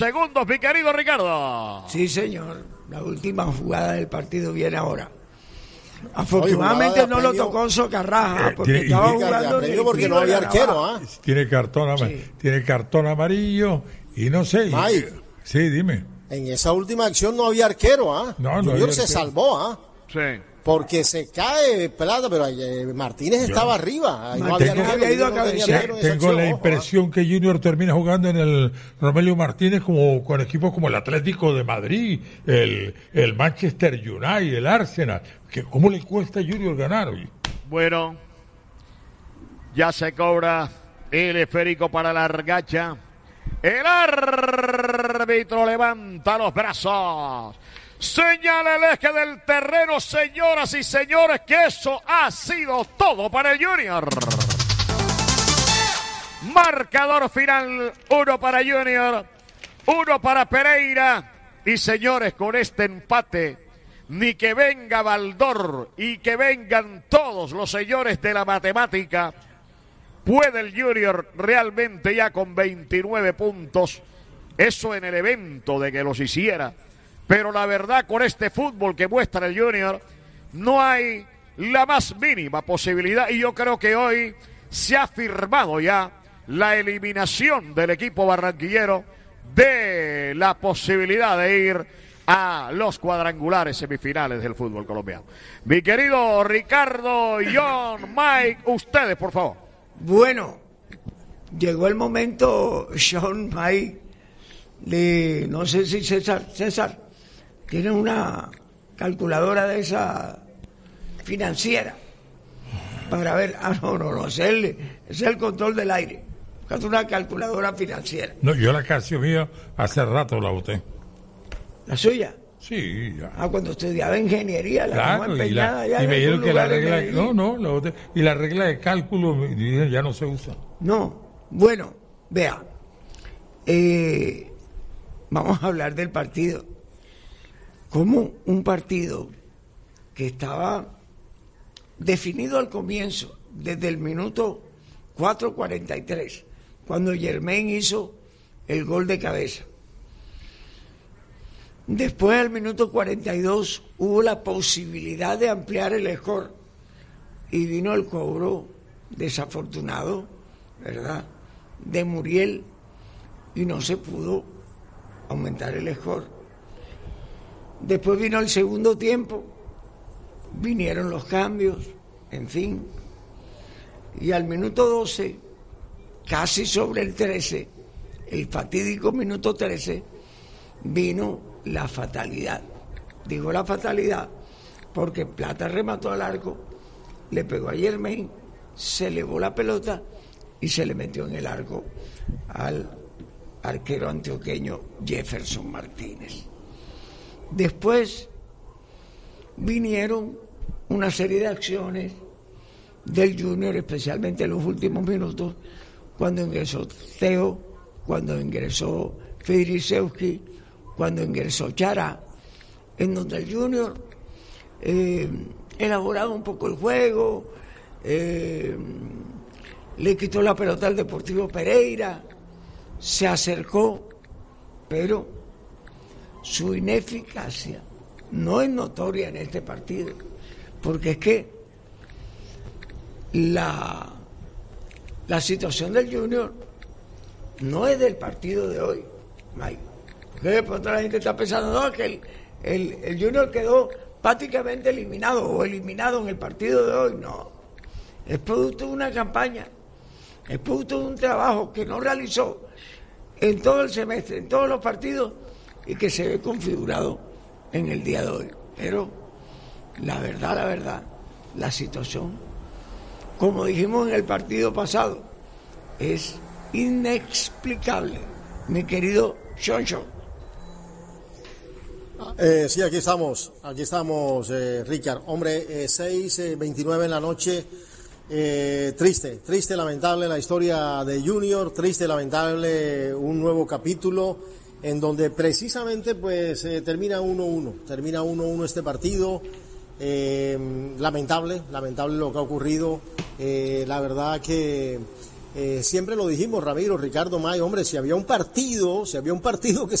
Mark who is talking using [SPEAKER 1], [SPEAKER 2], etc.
[SPEAKER 1] segundos, mi querido Ricardo.
[SPEAKER 2] Sí, señor. La última jugada del partido viene ahora. Afortunadamente no lo tocó Socarraja porque estaba jugando
[SPEAKER 3] porque no había arquero.
[SPEAKER 4] Tiene cartón amarillo y no sé.
[SPEAKER 3] Mike,
[SPEAKER 4] sí, dime.
[SPEAKER 3] En esa última acción no había arquero. Junior se salvó.
[SPEAKER 1] Sí.
[SPEAKER 3] Porque se cae Plata, pero Martínez estaba arriba.
[SPEAKER 4] Tengo la impresión que Junior termina jugando en el Romelio Martínez como con equipos como el Atlético de Madrid, el Manchester United, el Arsenal. ¿Cómo le cuesta a Junior ganar hoy?
[SPEAKER 1] Bueno, ya se cobra el esférico para la Argacha. El árbitro levanta los brazos. Señala el eje del terreno, señoras y señores, que eso ha sido todo para el Junior. Marcador final, 1 para Junior, 1 para Pereira. Y señores, con este empate, ni que venga Baldor y que vengan todos los señores de la matemática, puede el Junior realmente ya con 29 puntos. Eso en el evento de que los hiciera. Pero la verdad, con este fútbol que muestra el Junior, no hay la más mínima posibilidad. Y yo creo que hoy se ha firmado ya la eliminación del equipo barranquillero de la posibilidad de ir a los cuadrangulares semifinales del fútbol colombiano. Mi querido Ricardo, John, Mike, ustedes, por favor.
[SPEAKER 2] Bueno, llegó el momento, John, Mike, no sé si César, tiene una calculadora de esa financiera para ver, no, ese es el control del aire. Es una calculadora financiera.
[SPEAKER 4] No, yo la Casio mía hace rato la boté.
[SPEAKER 2] ¿La suya?
[SPEAKER 4] Sí, ya.
[SPEAKER 2] Cuando estudiaba ingeniería, la tengo empeñada ya.
[SPEAKER 4] Y me dijeron que la regla, la boté. Y la regla de cálculo ya no se usa.
[SPEAKER 2] No, bueno, vea, vamos a hablar del partido. Como un partido que estaba definido al comienzo, desde el minuto 4:43, cuando Germain hizo el gol de cabeza. Después, al minuto 42, hubo la posibilidad de ampliar el score y vino el cobro desafortunado, ¿verdad?, de Muriel, y no se pudo aumentar el score. Después vino el segundo tiempo, vinieron los cambios, en fin, y al minuto 12, casi sobre el 13, el fatídico minuto 13, vino la fatalidad. Digo la fatalidad porque Plata remató al arco, le pegó a Germain, se elevó la pelota y se le metió en el arco al arquero antioqueño Jefferson Martínez. Después vinieron una serie de acciones del Junior, especialmente en los últimos minutos, cuando ingresó Teo, cuando ingresó Fedrisewski, cuando ingresó Chará, en donde el Junior elaboraba un poco el juego, le quitó la pelota al Deportivo Pereira, se acercó, pero su ineficacia no es notoria en este partido, porque es que la situación del Junior no es del partido de hoy, Mike. Porque de pronto la gente está pensando, no, que el Junior quedó prácticamente eliminado o eliminado en el partido de hoy. No, es producto de una campaña, es producto de un trabajo que no realizó en todo el semestre, en todos los partidos, y que se ve configurado en el día de hoy. Pero la verdad, la situación, como dijimos en el partido pasado, es inexplicable, mi querido Choncho.
[SPEAKER 3] Sí, aquí estamos, Richard. Hombre, 6:29 en la noche. Triste, lamentable la historia de Junior, triste, lamentable un nuevo capítulo en donde precisamente pues termina 1-1 este partido. Lamentable lo que ha ocurrido. La verdad que siempre lo dijimos, Ramiro, Ricardo May, hombre, si había un partido que